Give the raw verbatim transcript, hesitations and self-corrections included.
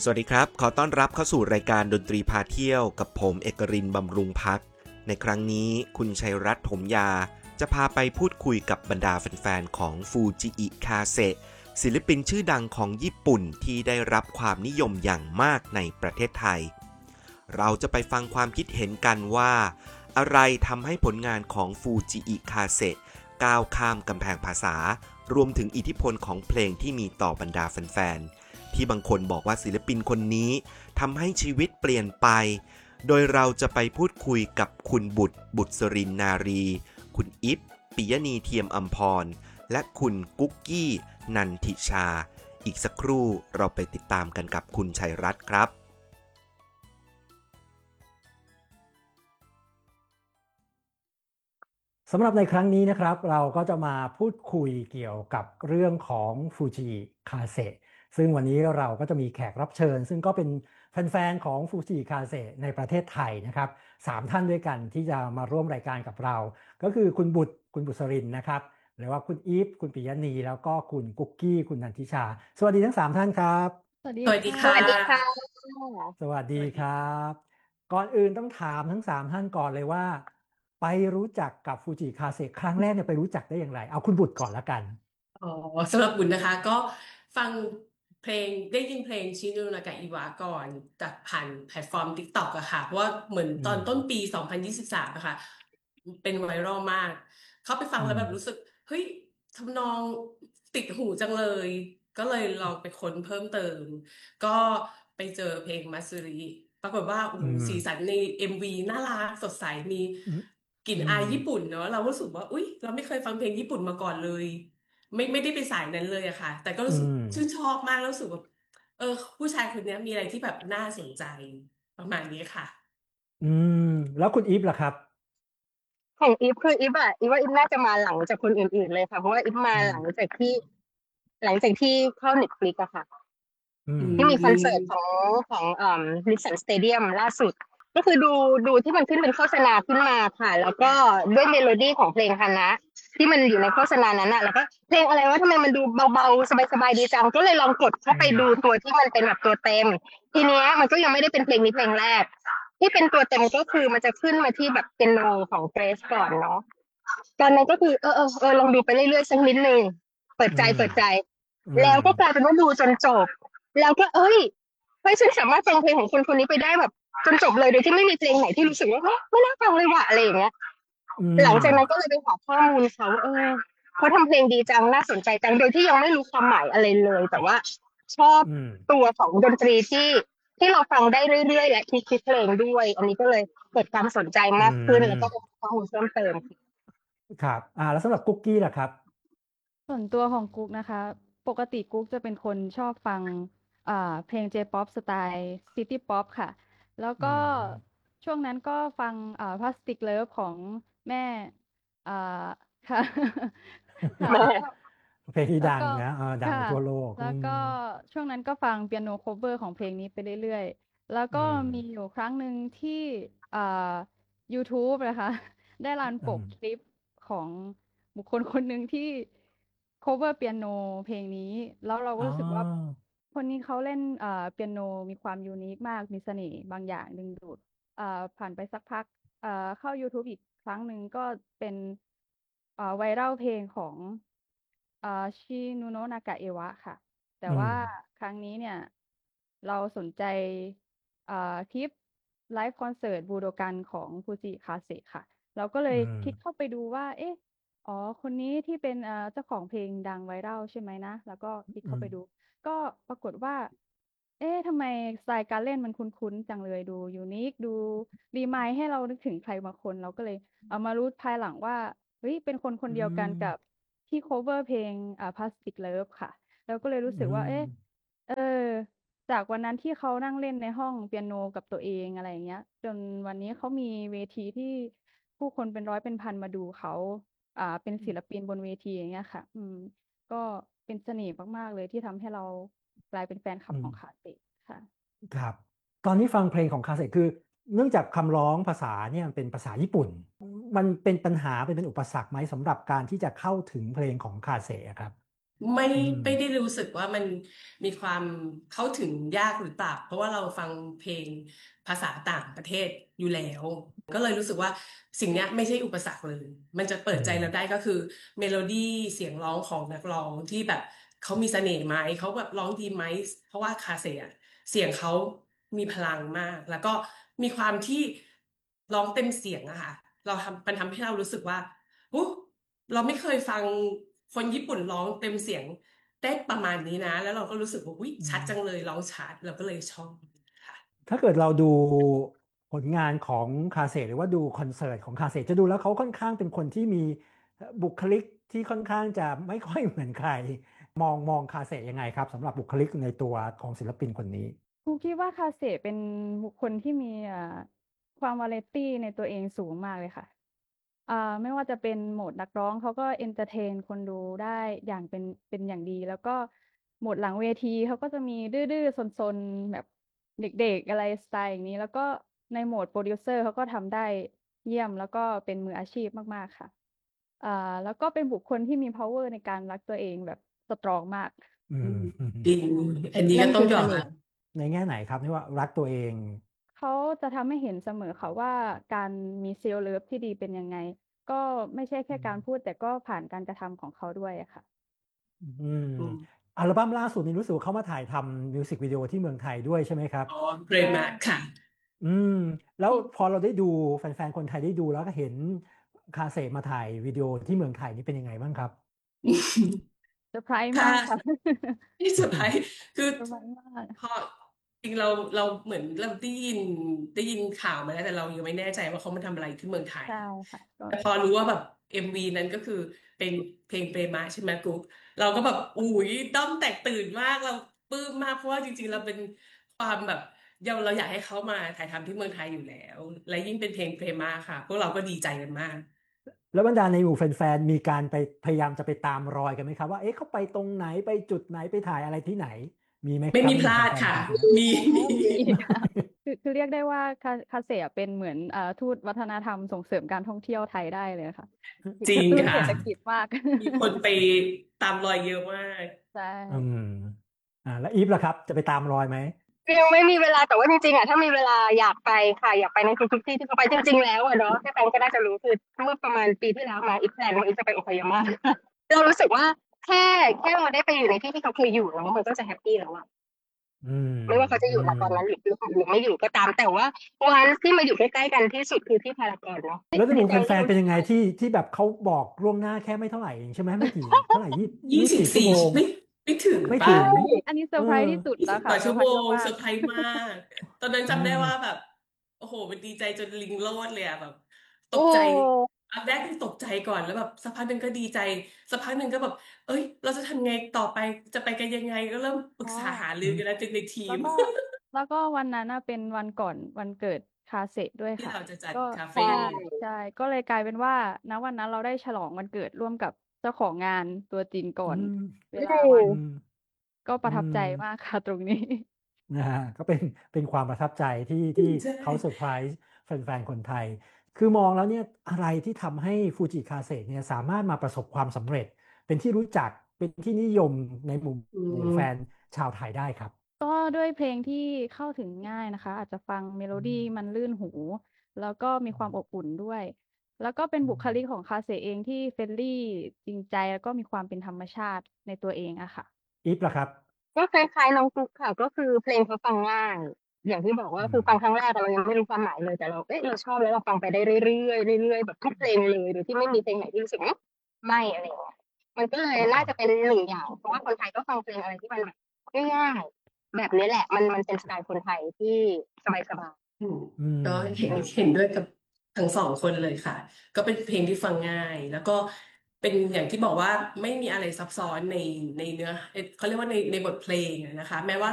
วัสดีครับขอต้อนรับเข้าสู่รายการดนตรีพาเที่ยวกับผมเอกรินทร์บำรุงพักในครั้งนี้คุณชัยรัตน์ถมยาจะพาไปพูดคุยกับบรรดาแฟนๆของฟูจิอิคาเซะศิลปินชื่อดังของญี่ปุ่นที่ได้รับความนิยมอย่างมากในประเทศไทยเราจะไปฟังความคิดเห็นกันว่าอะไรทำให้ผลงานของฟูจิอิคาเซะก้าวข้ามกำแพงภาษารวมถึงอิทธิพลของเพลงที่มีต่อบรรดาแฟนๆที่บางคนบอกว่าศิลปินคนนี้ทำให้ชีวิตเปลี่ยนไปโดยเราจะไปพูดคุยกับคุณบุตรบุษรินนารีคุณอิฟปิยณีเทียมอัมพรและคุณกุ๊กกี้นันทิชาอีกสักครู่เราไปติดตามกันกับคุณชัยรัตน์ครับสำหรับในครั้งนี้นะครับเราก็จะมาพูดคุยเกี่ยวกับเรื่องของฟูจิคาเซะซึ่งวันนี้เราก็จะมีแขกรับเชิญซึ่งก็เป็นแฟนๆของฟูจิคาเซะในประเทศไทยนะครับสามท่านด้วยกันที่จะมาร่วมรายการกับเราก็คือคุณบุตรคุณบุษรินนะครับหรือว่าคุณอีฟคุณปิยณีแล้วก็คุณกุ๊กกี้คุณนันทิชาสวัสดีทั้งสามท่านครับสวัสดีสวัสดีค่ะค่ะสวัสดีค่ะสวัสดีครับก่อนอื่นต้องถามทั้งสามท่านก่อนเลยว่าไปรู้จักกับฟูจิคาเซะครั้งแรกเนี่ยไปรู้จักได้อย่างไรเอาคุณบุตรก่อนละกันอ๋อสำหรับบุญนะคะก็ฟังเพลงได้ยินเพลงชิโนนากะอิวะก่อนจากผ่านแพลตฟอร์ม TikTok อะค่ะเพราะว่าเหมือนตอนต้นปีสองพันยี่สิบสามอะค่ะเป็นไวรัลมากเข้าไปฟังแล้วแบบรู้สึกเฮ้ยทำนองติดหูจังเลยก็เลยลองไปค้นเพิ่มเติมก็ไปเจอเพลงมัตสึริปรากฏว่าโอ้โหสีสันใน เอ็ม วี น่ารักสดใสมีกลิ่นอายญี่ปุ่นเนาะเรารู้สึกว่าอุ๊ยเราไม่เคยฟังเพลงญี่ปุ่นมาก่อนเลยไม่ไม่ได้ไปสายนั้นเลยอะค่ะแต่ก็รู้สึกชื่นชอบมากแล้วรู้สึกว่าเออผู้ชายคนนี้มีอะไรที่แบบน่าสนใจประมาณนี้ค่ะอืมแล้วคุณอีฟล่ะครับของอีฟคืออีฟอะอีฟว่าอีฟน่าจะมาหลังจากคนอื่นๆเลยค่ะเพราะว่าอีฟมาหลังจากที่หลังจากที่เข้า Netflix อะค่ะที่มีคอนเสิร์ตของของเอ่อนิสสันสเตเดียมล่าสุดก็คือดูดูที่มันขึ้นเป็นโฆษณาขึ้นมาค่ะแล้วก็ด้วยเมโลดี้ของเพลงฮานะที่มันอยู่ในโฆษณานั้นอะแล้วก็เพลงอะไรวะทำไมมันดูเบาๆสบายๆดีจังก็เลยลองกดเข้าไปดูตัวที่มันเป็นแบบตัวเต็มทีเนี้ยมันก็ยังไม่ได้เป็นเพลงนี้เพลงแรกที่เป็นตัวเต็มก็คือมันจะขึ้นมาที่แบบเป็นโนของเกรซก่อนเนาะตอนนั้นก็คือเออเออเออลองดูไปเรื่อยๆสักนิดนึงเปิดใจเปิดใจแล้วก็กลายเป็นว่าดูจนจบแล้วก็เอ้ยเฮ้ยฉันสามารถฟังเพลงของคนคนนี้ไปได้แบบจนจบเลยโดยที่ไม่มีเพลงไหนที่รู้สึกว่าไม่น่าฟังเลยว่ะอะไรอย่างเงี้ยหลังจากนั้นก็เลยไปหาข้อมูลเขาเออเขาทำเพลงดีจังน่าสนใจจังโดยที่ยังไม่รู้ความหมายอะไรเลยแต่ว่าชอบตัวของดนตรีที่ที่เราฟังได้เรื่อยๆและคิดคิดเพลงด้วยอันนี้ก็เลยเกิดความสนใจมากขึ้นแล้วก็ข้อมูลเพิ่มเติมครับอ่าแล้วสำหรับกุ๊กกี้ล่ะครับส่วนตัวของกุ๊กนะคะปกติกุ๊กจะเป็นคนชอบฟังอ่าเพลง J-pop สไตล์ City Pop ค่ะแล้วก็ช่วงนั้นก็ฟังอ่า Plastic Love ของแม่อ่าค่ะค่ะเพลงที่แล้วดังก็นะเออดังไปค่ะทั่วโลกแล้วก็ช่วงนั้นก็ฟังเปียโน cover ของเพลงนี้ไปเรื่อยๆแล้วก็มีอยู่ครั้งหนึ่งที่อ่า YouTube นะคะได้รันปกคลิปของบุคคลคนหนึ่งที่ cover เปียโนเพลงนี้แล้วเราก็รู้สึกว่าคนนี้เขาเล่นเอ่อเปียโนมีความยูนิคมากมีเสน่ห์บางอย่างดึงดูดเอ่อผ่านไปสักพักเอ่อเข้า YouTube อีกครั้งหนึ่งก็เป็นเอ่อไวรัลเพลงของเอ่อชินุโนะนากะเอวะค่ะแต่ว่าครั้งนี้เนี่ยเราสนใจเอ่อคลิปไลฟ์คอนเสิร์ตบูโดกันของฟูจิคาเซะค่ะเราก็เลยคลิกเข้าไปดูว่าเอ๊ะ อ๋อคนนี้ที่เป็นเอ่อเจ้าของเพลงดังไวรัลใช่ไหมนะแล้วก็คลิกเข้าไปดูก็ปรากฏว่าเอ๊ะทำไมสไตล์การเล่นมันคุ้นๆจังเลยดูยูนิคดูรีมายให้เรานึกถึงใครบางคนเราก็เลยเอามารู้ภายหลังว่าเฮ้ยเป็นคนคนเดียวกันกับที่ cover เพลงอ่า Plastic Love ค่ะแล้วก็เลยรู้สึกว่าเอ๊ะเออจากวันนั้นที่เขานั่งเล่นในห้องเปียโนกับตัวเองอะไรอย่างเงี้ยจนวันนี้เขามีเวทีที่ผู้คนเป็นร้อยเป็นพันมาดูเขา อ่าเป็นศิลปินบนเวทีอย่างเงี้ยค่ะอืมก็เป็นเสน่ห์มากๆเลยที่ทำให้เรากลายเป็นแฟนคลับของคาเตะค่ะครับตอนนี้ฟังเพลงของคาเซคือเนื่องจากคำร้องภาษาเนี่ยมันเป็นภาษาญี่ปุ่นมันเป็นปัญหาเป็นเป็นอุปสรรคไหมสำหรับการที่จะเข้าถึงเพลงของคาเซครับไม่อืมไม่ได้รู้สึกว่ามันมีความเข้าถึงยากหรือเปล่า เพราะว่าเราฟังเพลงภาษาต่างประเทศอยู่แล้ว ก็เลยรู้สึกว่าสิ่งเนี้ยไม่ใช่อุปสรรคเลย มันจะเปิอืดใจมเราได้ก็คือเมโลดี้เสียงร้องของนักร้องที่แบบเขามีเสน่ห์ไหมเขาแบบร้องดีไหมเพราะว่าคาเซอะเสียงเขามีพลังมาก แล้วก็มีความที่ร้องเต็มเสียงอะค่ะ เราทำมันทำให้เรารู้สึกว่าอุ๊ยเราไม่เคยฟังคนญี่ปุ่นร้องเต็มเสียงได้ประมาณนี้นะ แล้วเราก็รู้สึกว่าอุ๊ยอืชัดจัมงเลยร้องชัดเราก็เลยชอบค่ะถ้าเกิดเราดูผลงานของคาเซหรือว่าดูคอนเสิร์ตของคาเซจะดูแล้วเขาค่อนข้างเป็นคนที่มีบุคลิกที่ค่อนข้างจะไม่ค่อยเหมือนใคร มองมองคาเซยังไงครับสำหรับบุคลิกในตัวของศิลปินคนนี้ครูคิดว่าคาเซเป็นบุคคลที่มีอ่าความวาไรตี้ในตัวเองสูงมากเลยค่ะอ่าไม่ว่าจะเป็นโหมดนักร้องเขาก็เอนเตอร์เทนคนดูได้อย่างเป็นเป็นอย่างดี แล้วก็โหมดหลังเวทีเขาก็จะมีดื้อๆซนๆแบบเด็กๆอะไรสไตล์อย่างนี้ แล้วก็ในโหมดโปรดิวเซอร์เขาก็ทำได้เยี่ยมแล้วก็เป็นมืออาชีพมากๆค่ะอ่าแล้วก็เป็นบุคคลที่มี power ในการรักตัวเองแบบสตรองมากอือืมมอืมจริง อันนี้นั่ก็นต้คือองยเสอมน่รับห์ในแง่ไหนครับที่ว่ารักตัวเองเขาจะทำให้เห็นเสมอค่ะว่าการมีเซลล์เลิฟที่ดีเป็นยังไง ก็ไม่ใช่แค่การพูดแต่ก็ผ่านการกระทำของเขาด้วยอะค่ะอืมอืมอัลบั้มล่าสุดนี้รู้สึกว่าเขามาถ่ายทำมิวสิกวิดีโอที่เมืองไทยด้วยใช่ไหมครับอ๋อเกรใช่มากค่ะอืม แล้วพอเราได้ดูแฟนๆคนไทยได้ดูแล้วก็เห็นคาเซมาถ่ายวิดีโอที่เมืองไทยนี่เป็นยังไงบ้างครับเซอร์ไพรส์ค่ะมากค่ะที่เซอร์ไพรส์คือเซอร์ไพรส์มากพอจริงเราเราเหมือนเราได้ยินได้ยินข่าวมาแล้วแต่เรายังไม่แน่ใจว่าเขามาทำอะไรที่เมืองไทยใช่ค่ะก็แต่พอรู้ว่าแบบ เอ็ม วี นั้นก็คือเป็นเพลงเปรมะใช่ไหมกุ๊กเราก็แบบอุ้ยด้อมแตกตื่นมากเราปลื้มมากเพราะว่าจริงๆเราเป็นความแบบเราเราอยากให้เขามาถ่ายทำที่เมืองไทยอยู่แล้ว และยิ่งเป็นเพลงเปรมะค่ะพวกเราก็ดีใจกันมากแล้วบรรดาในหมู่แฟนๆมีการไปพยายามจะไปตามรอยกันไหมครับว่าเอ๊ะเขาไปตรงไหนไปจุดไหนไปถ่ายอะไรที่ไหน มีไหมไม่ครับมีในหพมู่ลาดแฟนค่ะๆคนไทยมีมีมีค่ะคือคือเรียกได้ว่าคาคาเซะเป็นเหมือนอ่าทูตวัฒนธรรมส่งเสริมการท่องเที่ยวไทยได้เลยค่ะจริกงระตุ้นค่ะเศรษฐกิจมากมีคนไปตามรอยเยอะมากใช่อืมอ่าแล้วอีฟล่ะครับ จะไปตามรอยไหมยังไม่มีเวลาแต่ว่าจริงๆอ่ะถ้ามีเวลาอยากไปค่ะอยากไปในทุกๆที่ที่เขาไปจริงๆแล้วอะเนาะพี่แปงก็น่าจะรู้คือเมื่อประมาณปีที่แล้วมาอีกแพลนว่าอีกจะไปโอคายาม่า เรารู้สึกว่าแค่แค่เราได้ไปอยู่ในที่ที่เขาเคยอยู่แล้วมันก็จะแฮปปี้แล้วอะอืมไม่ว่าเขาจะอยู่ณตอนนั้นหรือหรือไม่อยู่ก็ตาม แต่ว่าวันที่มาอยู่ใกล้ๆกันที่สุดคือที่พารากอนเนาะแล้วในหดีมู่ใจแฟที่นๆเขาเป็นยังไงที่ที่แบบเขาบอกล่วงหน้าแค่ไม่เท่าไหร่เองใช่ไหมไม่กี่เท่าไหร่ยี่ยี่ยี่สิสิบบชั่วสี่โมงไม่ไม่ถึงไม่ป่ะถึงอันนี้เซอเอร์ไพรอส์ที่สุดยี่แล้สิวบค่ะกว่าเซอชั่ร์วไพรโมส์งมากเซอร์ไพรส์มาก ตอนนั้นอืจำได้มว่าแบบ โอ้โฮ มันดีใจจนลิงโลดเลยอะแบบตโอ้กใจ อันแรกคือตกใจก่อนแล้วแบบสักพักหนึ่งก็ดีใจ สักพักหนึ่งก็แบบ เฮ้ย เราจะทำไงต่อไป จะไปกันยังไง ก็เริ่มปรึอ๋กอษาหาอรืือมกันแล้วจนในทีแล้วมก็ แล้วก็วันนั้นน่ะเป็นวันก่อนวันเกิดคาเซะด้วยที่ค่ะเราจะจัดก็คาเฟใช่ใช่ ก็เลยกลายเป็นว่า ณ วันนั้นเราได้ฉลองวันเกิดร่วมกับเจ้าของงานตัวจริงก่ออืนมเวอืลาวันอืมก็ปอืระทับใจมมากค่ะ ตรงนี้นะฮะ ก็เป็น เป็นความประทับใจที่อืที่ใช่เขาเซอร์ไพรส์แฟนๆ คนไทย คือมองแล้วเนี่ยอะไรที่ทำให้ Fuji Case เนี่ยสามารถมาประสบความสำเร็จ เป็นที่รู้จัก เป็นที่นิยมในหมู่อืหมู่แฟนชาวไทยได้ครับ? ก็ด้วยเพลงที่เข้าถึงง่ายนะคะ อาจจะฟังเมโลอืดีมมันลื่นหู แล้วก็มีความอบอุ่นด้วย แล้วก็เป็นอืบุคลิกมของคาเซะเองที่ friendly จริงใจ แล้วก็มีความเป็นธรรมชาติในตัวเองอะค่ะอีฟล่ะครับ? ก็คล้ายๆ น้องกุ๊กค่ะ ก็คือเพลงเขาฟังง่าย อย่างที่บอกว่าอืคือฟังมครั้งแรกอะเรายังไม่รู้ความหมายเลย แต่เรา เอ๊ะ เราชอบแล้วเราฟังไปได้เรื่อยๆ เรื่อยๆ แบบทุกเพลงเลย โดยที่ไม่มีเพลงไหนที่รู้สึก อือ ไม่ อะไรอย่างเงี้ย มันก็เลยน่าจะเป็น หนึ่ง อย่าง เพราะว่าคนไทยก็ฟังเพลงอะไรที่มันแบบง่าย ๆ แบบนี้แหละ มัน มันเป็นสไตล์คนไทยที่สบาย ๆอืมอืมก็เห็นครับเห็นด้วยกับทั้ง สอง คนเลยค่ะ ก็เป็นเพลงที่ฟังง่าย แล้วก็เป็นอย่างที่บอกว่า ไม่มีอะไรซับซ้อนใน ในเนื้อ เอ๊ะ เขาเรียกว่าใน ในบทเพลงอะนะคะ แม้ว่า